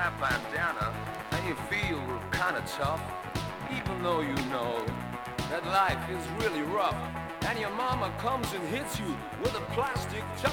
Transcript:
that bandana and you feel kinda tough, even though you know that life is really rough, and your mama comes and hits you with a plastic